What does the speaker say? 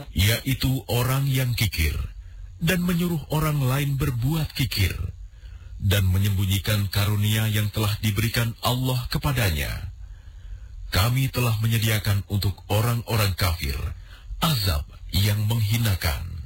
yaitu orang yang kikir dan menyuruh orang lain berbuat kikir dan menyembunyikan karunia yang telah diberikan Allah kepadanya. Kami telah menyediakan untuk orang-orang kafir azab yang menghinakan.